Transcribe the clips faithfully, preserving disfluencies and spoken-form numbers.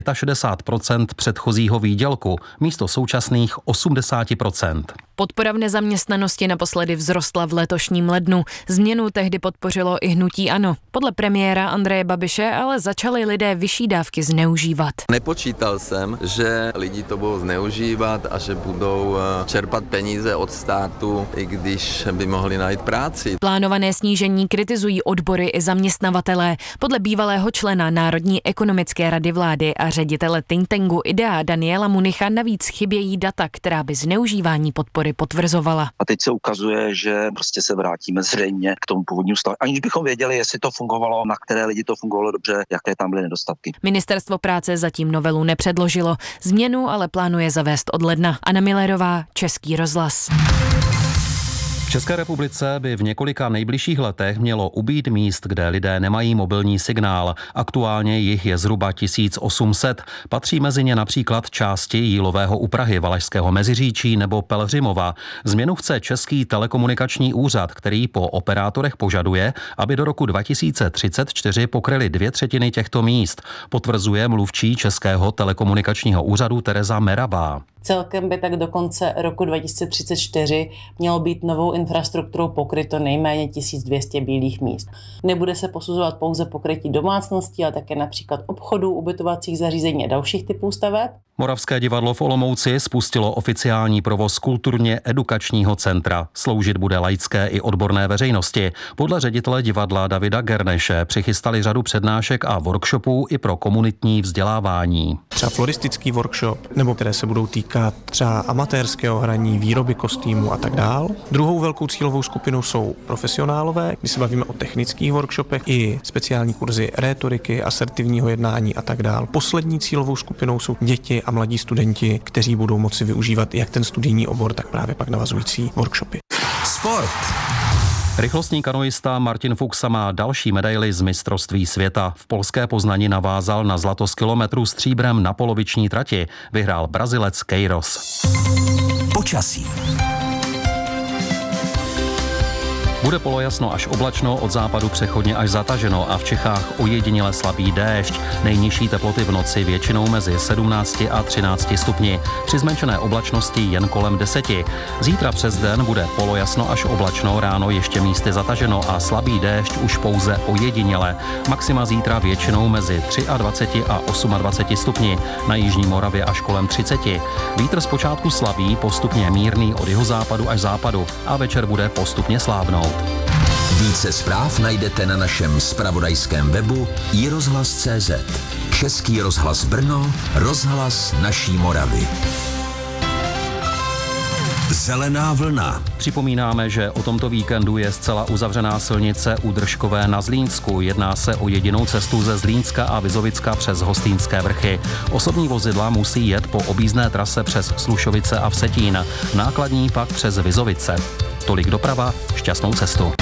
šedesát procent předchozího výdělku místo současných osmdesát procent. Podpora v nezaměstnanosti naposledy vzrostla v letošním lednu. Změnu tehdy podpořilo i hnutí ANO. Podle premiéra Andreje Babiše ale začali lidé vyšší dávky zneužívat. Nepočítal jsem, že lidi to budou zneužívat a že budou čerpat peníze od státu, i když by mohli najít práci. Plánované snížení kritizují odbory i zaměstnavatelé. Podle bývalého člena Národní ekonomické rady vlády a ředitele think tanku IDEA Daniela Municha navíc chybějí data, která by zneužívání podpory potvrzovala. A teď se ukazuje, že prostě se vrátíme zřejmě k tomu původnímu stavu. Aniž bychom věděli, jestli to fungovalo, na které lidi to fungovalo dobře, jaké tam byly nedostatky. Ministerstvo práce zatím novelu nepředložilo. Změnu ale plánuje zavést od ledna. Anna Millerová, Český rozhlas. V České republice by v několika nejbližších letech mělo ubýt míst, kde lidé nemají mobilní signál. Aktuálně jich je zhruba tisíc osm set. Patří mezi ně například části Jílového u Prahy, Valašského Meziříčí nebo Pelhřimova. Změnu chce Český telekomunikační úřad, který po operátorech požaduje, aby do roku dva tisíce třicet čtyři pokryli dvě třetiny těchto míst, potvrzuje mluvčí Českého telekomunikačního úřadu Tereza Meravá. Celkem by tak do konce roku dva tisíce třicet čtyři mělo být novou infrastrukturou pokryto nejméně tisíc dvě stě bílých míst. Nebude se posuzovat pouze pokrytí domácností, ale také například obchodů, ubytovacích zařízení a dalších typů staveb. Moravské divadlo v Olomouci spustilo oficiální provoz kulturně edukačního centra. Sloužit bude laické i odborné veřejnosti. Podle ředitele divadla Davida Gerneše přichystali řadu přednášek a workshopů i pro komunitní vzdělávání. Třeba floristický workshop, nebo které se budou týkat třeba amatérského hraní, výroby kostýmů a tak dál. Druhou velkou cílovou skupinou jsou profesionálové, kdy se bavíme o technických workshopech, i speciální kurzy rétoriky, asertivního jednání a tak dál. Poslední cílovou skupinou jsou děti a mladí studenti, kteří budou moci využívat jak ten studijní obor, tak právě pak navazující workshopy. Sport. Rychlostní kanoista Martin Fuchs má další medaili z mistrovství světa. V polské Poznani navázal na zlato z kilometru stříbrem na poloviční trati. Vyhrál Brazilec Queiroz. Počasí. Bude polojasno až oblačno, od západu přechodně až zataženo a v Čechách ojediněle slabý déšť. Nejnižší teploty v noci většinou mezi sedmnácti a třinácti stupni. Při zmenšené oblačnosti jen kolem deseti. Zítra přes den bude polojasno až oblačno, ráno ještě místy zataženo a slabý déšť už pouze ojediněle. Maxima zítra většinou mezi dvaceti třemi a dvaceti osmi stupni. Na jižní Moravě až kolem třiceti. Vítr zpočátku slabý, postupně mírný od jihozápadu až západu a večer bude postupně slábnout. Více zpráv najdete na našem zpravodajském webu i rozhlas tečka cé zet. Český rozhlas Brno, rozhlas naší Moravy. Zelená vlna. Připomínáme, že o tomto víkendu je zcela uzavřená silnice u Držkové na Zlínsku. Jedná se o jedinou cestu ze Zlínska a Vizovicka přes Hostýnské vrchy. Osobní vozidla musí jet po objízdné trase přes Slušovice a Vsetín. Nákladní pak přes Vizovice. Tolik doprava, šťastnou cestu.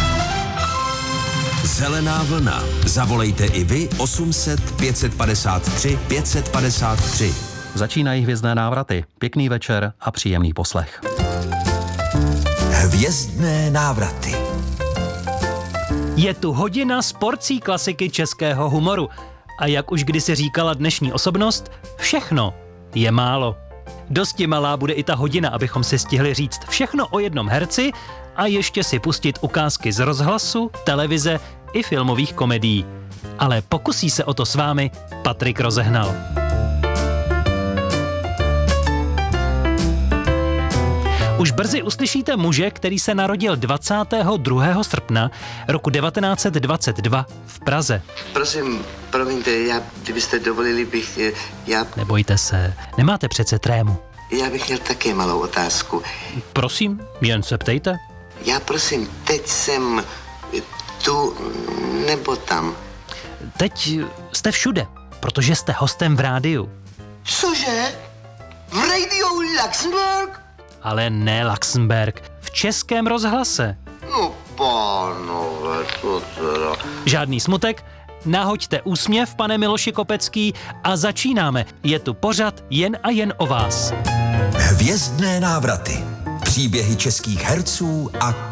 Zelená vlna. Zavolejte i vy osm set pět set padesát tři pět set padesát tři. Začínají hvězdné návraty. Pěkný večer a příjemný poslech. Hvězdné návraty. Je tu hodina s porcí klasiky českého humoru. A jak už kdysi říkala dnešní osobnost, všechno je málo. Dosti malá bude i ta hodina, abychom si stihli říct všechno o jednom herci a ještě si pustit ukázky z rozhlasu, televize i filmových komedií. Ale pokusí se o to s vámi Patrik Rozehnal. Už brzy uslyšíte muže, který se narodil dvacátého druhého srpna roku devatenáct set dvacet dva v Praze. Prosím, promiňte, já, kdybyste dovolili, bych, já... Nebojte se, nemáte přece trému. Já bych měl také malou otázku. Prosím, jen se ptejte. Já prosím, teď jsem tu nebo tam? Teď jste všude, protože jste hostem v rádiu. Cože? V rádiu Luxemburg? Ale ne Luxemburg, v Českém rozhlase. No pánové, to teda... Žádný smutek, nahoďte úsměv, pane Miloši Kopecký, a začínáme. Je tu pořad jen a jen o vás. Hvězdné návraty. Příběhy českých herců a